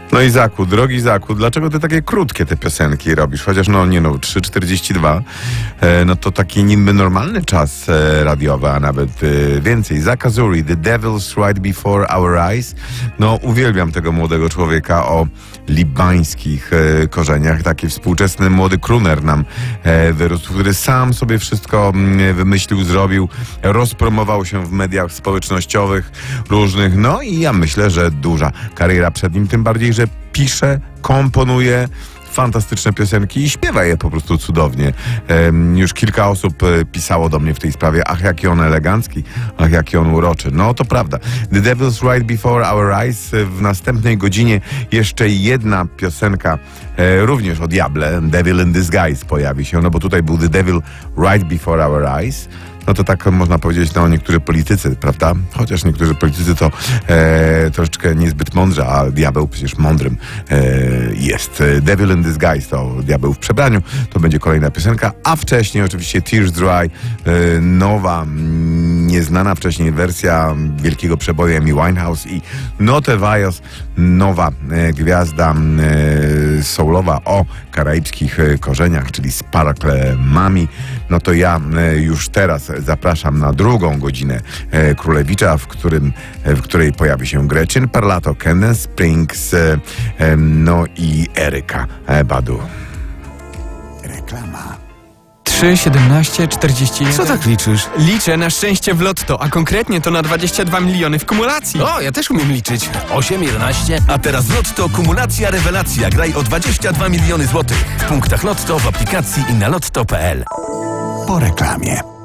No Izaku, drogi Izaku, dlaczego ty takie krótkie te piosenki robisz? Chociaż 3:42, no to taki niby normalny czas radiowy, a nawet więcej. Zaka Zuri, The Devil's Right Before Our Eyes. No uwielbiam tego młodego człowieka o libańskich korzeniach. Taki współczesny młody crooner nam wyrósł, który sam sobie wszystko wymyślił, zrobił, rozpromował się w mediach społecznościowych różnych. No i ja myślę, że duża kariera przed nim, tym bardziej, że pisze, komponuje fantastyczne piosenki i śpiewa je po prostu cudownie. Już kilka osób pisało do mnie w tej sprawie: ach, jaki on elegancki, ach, jaki on uroczy. No to prawda. The Devil's Right Before Our Eyes. W następnej godzinie jeszcze jedna piosenka, również o diable, Devil in Disguise pojawi się, no bo tutaj był The Devil Right Before Our Eyes. No to tak można powiedzieć, no niektórzy politycy, prawda? Chociaż niektórzy politycy to troszeczkę niezbyt mądrzy, a diabeł przecież mądrym jest. Devil in Disguise to diabeł w przebraniu, to będzie kolejna piosenka, a wcześniej oczywiście Tears Dry, nowa, nieznana wcześniej wersja wielkiego przeboju Amy Winehouse i Notte Valles, nowa gwiazda soulowa o karaibskich korzeniach, czyli Sparkle Mami. No to ja już teraz zapraszam na drugą godzinę Królewicza, w której pojawi się Gretchen Parlato, Ken Springs, no i Eryka Badu. Reklama. 3, 17, 41. Co tak liczysz? Liczę na szczęście w lotto, a konkretnie to na 22 miliony w kumulacji. O, ja też umiem liczyć. 8, 11. A teraz Lotto Kumulacja Rewelacja. Graj o 22 miliony złotych. W punktach Lotto, w aplikacji i na lotto.pl. Po reklamie.